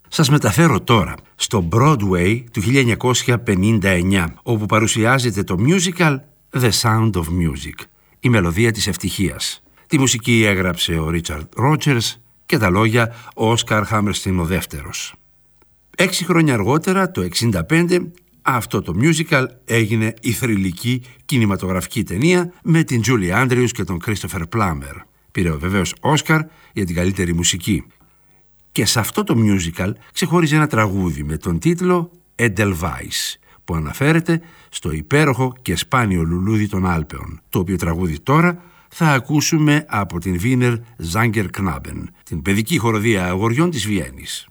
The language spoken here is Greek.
Σας μεταφέρω τώρα στο Broadway του 1959, όπου παρουσιάζεται το musical The Sound of Music, η μελωδία της ευτυχίας. Τη μουσική έγραψε ο Ρίτσαρντ Ρότζερς και τα λόγια ο Όσκαρ Χάμερστιν ο δεύτερος. 6 χρόνια αργότερα, το 1965, αυτό το musical έγινε η θρυλική κινηματογραφική ταινία με την Τζούλι Άντριους και τον Κρίστοφερ Πλάμερ. Πήρε βεβαίως Όσκαρ για την καλύτερη μουσική. Και σε αυτό το musical ξεχώριζε ένα τραγούδι με τον τίτλο Edelweiss, που αναφέρεται στο υπέροχο και σπάνιο λουλούδι των Άλπαιων, το οποίο τραγούδι τώρα θα ακούσουμε από την Wiener Sänger Knaben, την παιδική χοροδία αγοριών της Βιέννης.